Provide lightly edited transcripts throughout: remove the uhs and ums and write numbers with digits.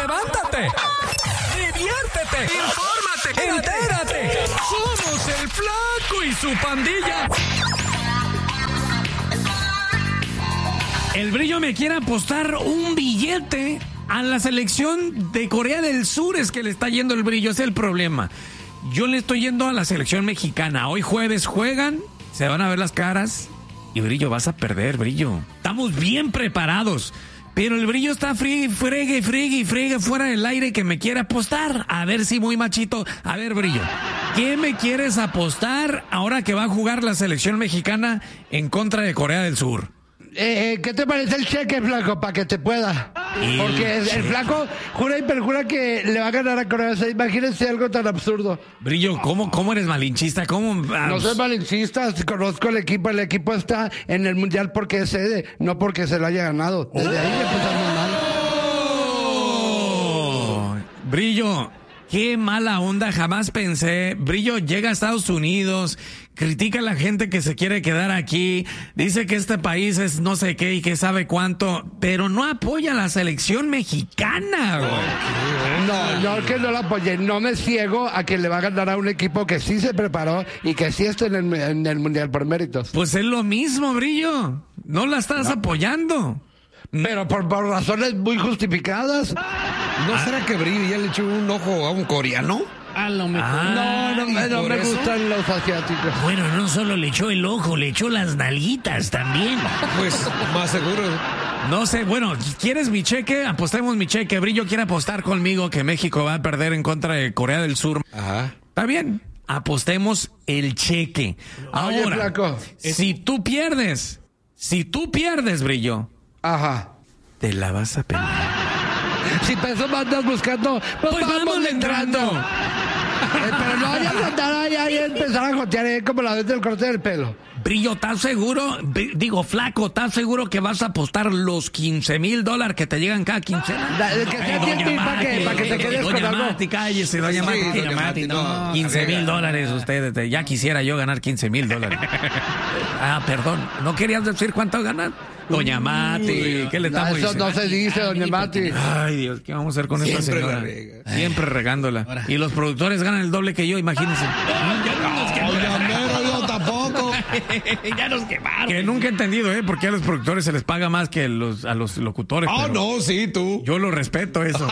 levántate, diviértete, infórmate, entérate. Somos el Flaco y su pandilla. El Brillo me quiere apostar un billete a la selección de Corea del Sur. Es que le está yendo el Brillo, ese es el problema. Yo le estoy yendo a la selección mexicana. Hoy jueves juegan, se van a ver las caras. Y Brillo, vas a perder, Brillo. Estamos bien preparados. Pero el Brillo está fregue fuera del aire que me quiere apostar. A ver si muy machito. A ver, Brillo, ¿qué me quieres apostar ahora que va a jugar la selección mexicana en contra de Corea del Sur? ¿Qué te parece el cheque, Flaco, para que te pueda? Porque el Flaco jura y perjura que le va a ganar a Corea. O sea, imagínense algo tan absurdo. Brillo, ¿cómo eres malinchista? No soy malinchista, conozco el equipo está en el Mundial porque es sede, no porque se lo haya ganado. Desde ahí empezamos mal. Brillo, qué mala onda, jamás pensé. Brillo llega a Estados Unidos, critica a la gente que se quiere quedar aquí, dice que este país es no sé qué y que sabe cuánto, pero no apoya a la selección mexicana, güey. No, que no la apoye. No me ciego a que le va a ganar a un equipo que sí se preparó y que sí está en el Mundial por méritos. Pues es lo mismo, Brillo. No la estás apoyando. Pero por razones muy justificadas. ¿No será que Brillo ya le echó un ojo a un coreano? A lo mejor. No me gustan los asiáticos. Bueno, no solo le echó el ojo, le echó las nalguitas también. Pues más seguro. No sé, bueno, ¿quieres mi cheque? Apostemos mi cheque. Brillo quiere apostar conmigo que México va a perder en contra de Corea del Sur. Ajá. Está bien, apostemos el cheque. Ahora, oye, Flaco, si tú pierdes, Brillo. Ajá. Te la vas a pelear. Si peso me andas buscando, pues vamos entrando. Pero no vayas a andar ahí y empezar a jotear como la vez del corte del pelo. Brillo, ¿estás seguro? Flaco, ¿estás seguro que vas a apostar los $15,000 que te llegan cada quincena? Que sea tiempo para que te quedes con algo. Mati, cállese, doña Mati. No, $15,000 ustedes. Ya quisiera yo ganar $15,000. Perdón, ¿no querías decir cuánto ganas? Doña Mati, ¿qué le estamos diciendo? Eso no se dice, doña Mati. Ay, Dios, ¿qué vamos a hacer con esta señora? Siempre regándola. Ahora. Y los productores ganan el doble que yo, imagínense. Yo tampoco. Ya nos quemaron. Que nunca he entendido, porque a los productores se les paga más que a los locutores. No, sí, tú. Yo lo respeto eso.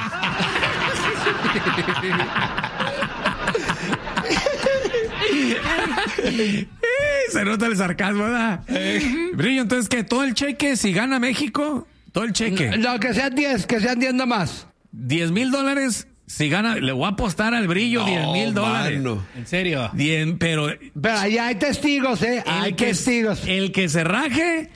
Se nota el sarcasmo, ¿verdad? Brillo, entonces, ¿qué? ¿Todo el cheque? Si gana México, todo el cheque. No, que sean 10 nomás. $10,000. Si gana, le voy a apostar al Brillo $10,000. ¿En serio? Bien, pero ahí hay testigos, hay testigos. El que se raje.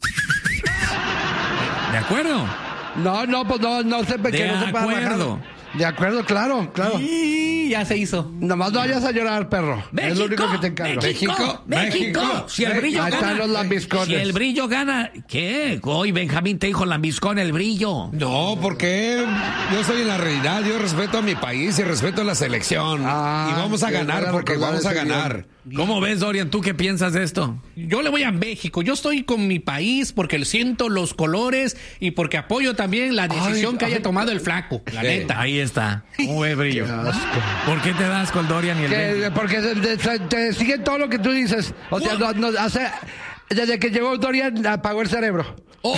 ¿De acuerdo? Pues no sé por qué no se puede rajar. De acuerdo, claro. Y ya se hizo. Nomás no vayas a llorar, perro. México, es lo único que te encargo. México. Si el Brillo ahí gana. Están los lambiscones. Si el Brillo gana, ¿qué? Hoy Benjamín te dijo lambiscón el Brillo. No, porque yo soy en la realidad. Yo respeto a mi país y respeto a la selección. Y vamos a ganar porque vamos a ganar. ¿Cómo ves, Dorian? ¿Tú qué piensas de esto? Yo le voy a México. Yo estoy con mi país porque siento los colores y porque apoyo también la decisión que haya tomado el Flaco. La neta. Ahí está. ¿Cómo ves, Brillo? ¿Por qué te das con el Dorian y el Benji? Porque te siguen todo lo que tú dices. O sea, desde que llegó Dorian apagó el cerebro.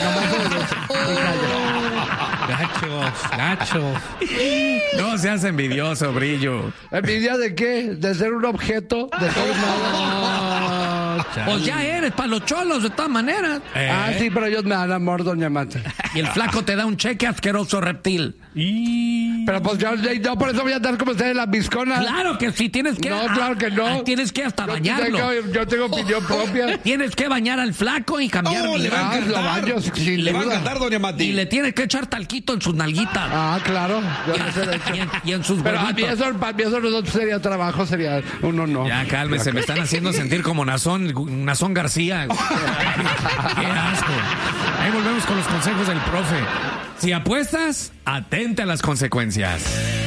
Gachos. No seas envidioso, Brillo. ¿Envidia de qué? ¿De ser un objeto? ¿De ser Pues ya eres para los cholos de todas maneras. Sí, pero ellos me dan amor, doña Mata. Y el Flaco te da un cheque, asqueroso reptil. Pero pues yo por eso voy a andar como ustedes las bisconas. Claro que sí, tienes que... No, claro que no. Tienes que hasta bañarlo. Yo tengo opinión propia. Tienes que bañar al Flaco y cambiarlo. Le va a encantar. Le va a encantar, doña Mati. Y le tienes que echar talquito en sus nalguitas. Claro. Y en sus pero huevitos. para mí eso no sería trabajo, sería uno no. Ya, cálmese, me están haciendo sentir como Nazón García. Qué asco. Ahí volvemos con los consejos del profe. Si apuestas, atente a las consecuencias.